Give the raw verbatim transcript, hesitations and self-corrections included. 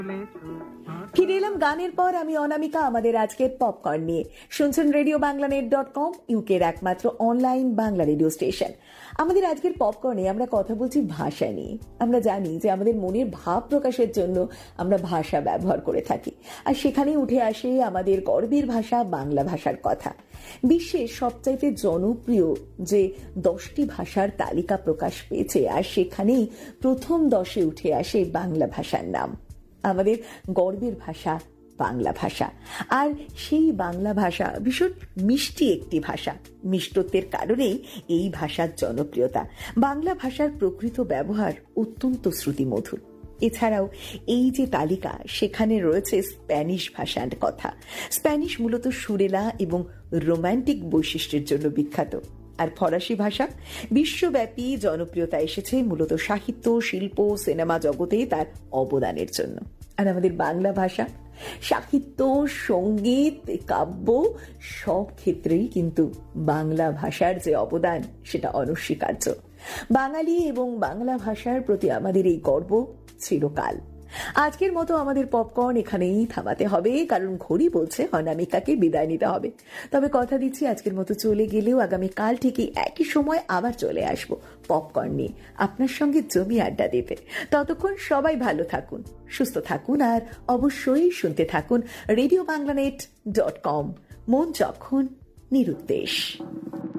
ফিরে এলাম গানের পর। আমি অনামিকা, আমাদের আজকের পপকর্ন নিয়ে। শুনছেন radio Bangla net dot com, ইউকের একমাত্র অনলাইন বাংলা রেডিও স্টেশন। আমাদের আজকের পপকর্নে আমরা কথা বলছি ভাষা নিয়ে। আমরা জানি যে আমাদের মনের ভাব প্রকাশের জন্য আমরা ভাষা ব্যবহার করে থাকি, আর সেখানেই উঠে আসে আমাদের গর্বের ভাষা বাংলা ভাষার কথা। বিশ্বের সবচাইতে জনপ্রিয় যে দশটি ভাষার তালিকা প্রকাশ পেয়েছে, আর সেখানেই প্রথম দশে উঠে আসে বাংলা ভাষার নাম। আমাদের গর্বের ভাষা বাংলা ভাষা, আর সেই বাংলা ভাষা ভীষণ মিষ্টি একটি ভাষা। মিষ্টত্বের কারণেই এই ভাষার জনপ্রিয়তা। বাংলা ভাষার প্রকৃত ব্যবহার অত্যন্ত শ্রুতিমধুর। এছাড়াও এই যে তালিকা, সেখানে রয়েছে স্প্যানিশ ভাষার কথা। স্প্যানিশ মূলত সুরেলা এবং রোমান্টিক বৈশিষ্ট্যের জন্য বিখ্যাত। আর ফরাসি ভাষা বিশ্বব্যাপী জনপ্রিয়তা এসেছে মূলত সাহিত্য, শিল্প, সিনেমা জগতে তার অবদানের জন্য। আর আমাদের বাংলা ভাষা সাহিত্য, সঙ্গীত, কাব্য সব ক্ষেত্রেই কিন্তু বাংলা ভাষার যে অবদান সেটা অনস্বীকার্য। বাঙালি এবং বাংলা ভাষার প্রতি আমাদের এই গর্ব চিরকাল। আজকের মতো আমাদের পপকর্ন এখানেই থামাতে হবে, কারণ ঘড়ি বলছে অনামিকাকে বিদায় নিতে হবে। তবে কথা দিচ্ছি, আজকের মতো চলে গেলেও আগামী কাল ঠিকই একই সময় আবার চলে আসবো পপকর্ন নিয়ে আপনার সঙ্গে জমি আড্ডা দিতে। ততক্ষণ সবাই ভালো থাকুন, সুস্থ থাকুন, আর অবশ্যই শুনতে থাকুন radio Bangla net dot com. মন যখন নিরুদ্দেশ।